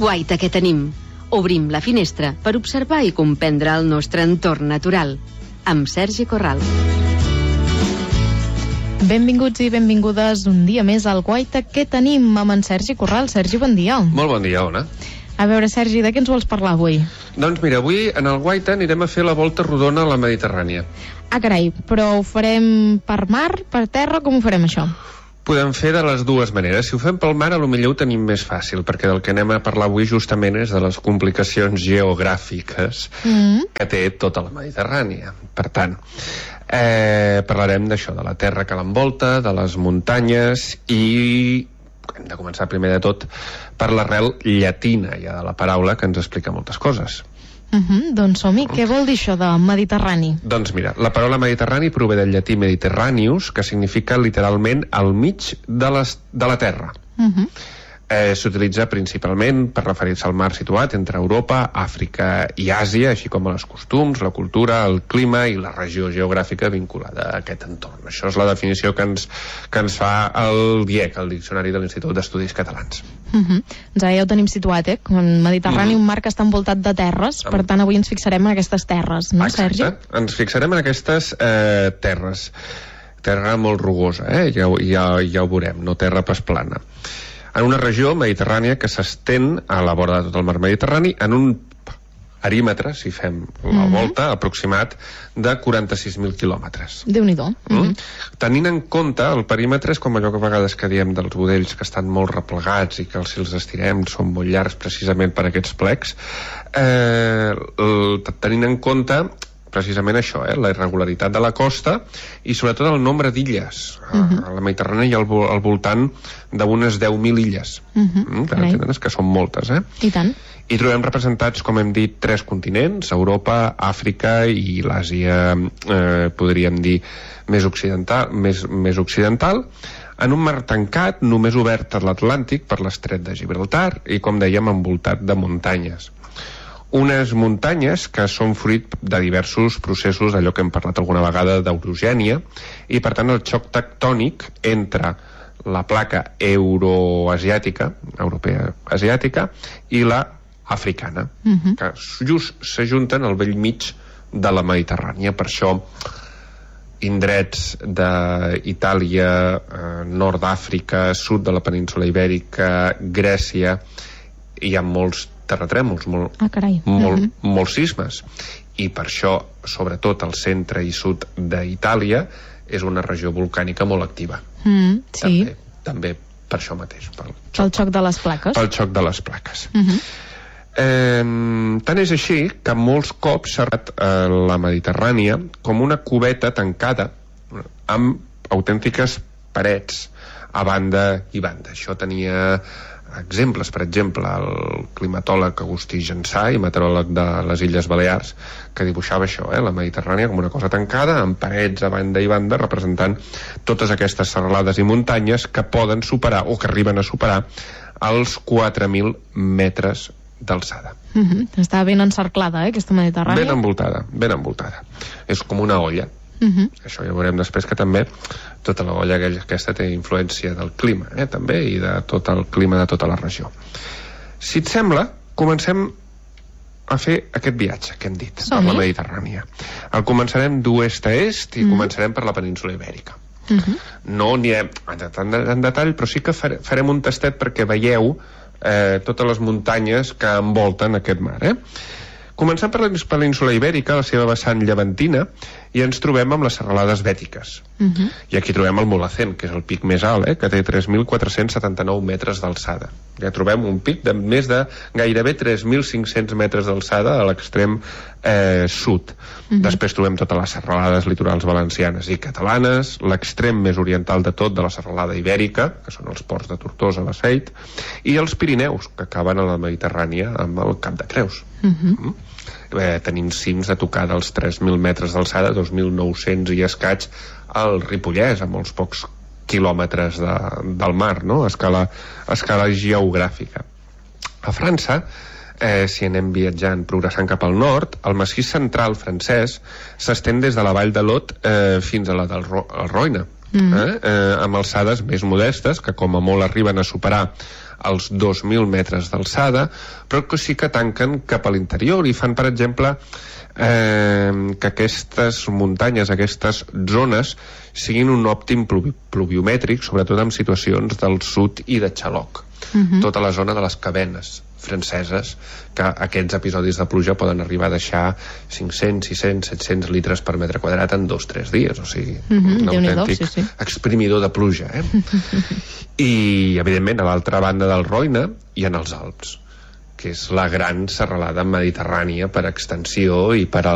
Guaita que tenim. Obrim la finestra per observar i comprendre el nostre entorn natural. Amb Sergi Corral. Benvinguts i benvingudes un dia més al Guaita que tenim amb en Sergi Corral. Sergi, bon dia. Molt bon dia, Ona. A veure, Sergi, de què ens vols parlar avui? Doncs mira, avui en el Guaita anirem a fer la volta rodona a la Mediterrània. Ah, carai, però ho farem per mar, per terra, com ho farem això? Podem fer de les dues maneres. Si ho fem pel mar, potser ho tenim més fàcil, perquè del que anem a parlar avui justament és de les complicacions geogràfiques que té tota la Mediterrània. Per tant, parlarem d'això, de la terra que l'envolta, de les muntanyes i hem de començar primer de tot per l'arrel llatina ja de la paraula, que ens explica moltes coses. Doncs som-hi. Què vol dir això de Mediterrani? Doncs mira, la paraula Mediterrani prové del llatí Mediterraneus, que significa literalment al mig de la terra. S'utilitza principalment per referir-se al mar situat entre Europa, Àfrica i Àsia, així com a els costums, la cultura, el clima i la regió geogràfica vinculada a aquest entorn. Això és la definició que ens fa el DIEC, el Diccionari de l'Institut d'Estudis Catalans. Ja ho tenim situat, el Mediterrani, un mar que està envoltat de terres, per tant avui ens fixarem en aquestes terres, no, Sergi? Exacte, ens fixarem en aquestes terres. Terra molt rugosa, ja ho veurem, no terra pas plana. En una regió mediterrània que s'estén a la vora de tot el mar Mediterrani en un perímetre, si fem la volta, aproximat de 46.000 quilòmetres. Déu-n'hi-do. Tenint en compte, el perímetre és com allò que a vegades que diem dels budells que estan molt replegats i que si els estirem són molt llargs precisament per aquests plecs, tenint en compte precisament això, la irregularitat de la costa i sobretot el nombre d'illes. A la Mediterrània hi ha al voltant d'unes 10.000 illes. Que són moltes, I tant. I trobem representats, com hem dit, 3 continents, Europa, Àfrica i l'Àsia, podríem dir, més occidental, en un mar tancat, només obert a l'Atlàntic per l'estret de Gibraltar i, com dèiem, envoltat de muntanyes. Unes muntanyes que són fruit de diversos processos, allò que hem parlat alguna vegada d'orogènia, i per tant el xoc tectònic entre la placa europea asiàtica i la africana, que just s'ajunten al bell mig de la Mediterrània. Per això indrets d'Itàlia, nord d'Àfrica, sud de la península Ibèrica, Grècia, hi ha molts terratrèmols, molts sismes, i per això sobretot el centre i sud d'Itàlia és una regió volcànica molt activa. També per això mateix, pel xoc de les plaques. Tant és així que molts cops s'ha tractat la Mediterrània com una cubeta tancada amb autèntiques parets a banda i banda. Això tenia exemples, per exemple, el climatòleg Agustí Jansà i meteoròleg de les Illes Balears, que dibuixava això, la Mediterrània com una cosa tancada, amb parets a banda i banda, representant totes aquestes serralades i muntanyes que poden superar, o que arriben a superar, els 4.000 metres d'alçada. Està ben encerclada, aquesta Mediterrània. Ben envoltada. És com una olla. Això ja veurem després, que també tota la olla aquesta té influència del clima, també, i de tot el clima de tota la regió. Si et sembla, comencem a fer aquest viatge que hem dit per la Mediterrània. El començarem d'oest a est i començarem per la península Ibèrica. No anirem en detall, però sí que farem un tastet perquè veieu totes les muntanyes que envolten aquest mar. Començant per la península Ibèrica, la seva vessant llevantina, i ens trobem amb les serralades bètiques. I aquí trobem el Mulhacén, que és el pic més alt, que té 3.479 metres d'alçada. Ja trobem un pic de més de gairebé 3.500 metres d'alçada a l'extrem sud. Després trobem totes les serralades litorals valencianes i catalanes, l'extrem més oriental de tot de la serralada ibèrica, que són els ports de Tortosa, Beceit, i els Pirineus, que acaben a la Mediterrània amb el Cap de Creus. Tenim cims a tocar dels 3.000 metres d'alçada, 2.900 i escaig al Ripollès, a molts pocs quilòmetres del mar, no? A escala geogràfica. A França, si anem viatjant, progressant cap al nord, el massís central francès s'estén des de la vall de Lot fins a la del Roine, amb alçades més modestes, que com a molt arriben a superar als 2.000 metres d'alçada, però que sí que tanquen cap a l'interior i fan, per exemple, que aquestes muntanyes, aquestes zones, siguin un òptim pluviomètric, sobretot en situacions del sud i de Xaloc. Tota la zona de les Cabenes franceses, que aquests episodis de pluja poden arribar a deixar 500, 600, 700 litres per metre quadrat en 2-3 dies, o sigui, un autèntic exprimidor de pluja, I, evidentment, a l'altra banda del Roine hi ha els Alps, que és la gran serralada mediterrània per extensió i per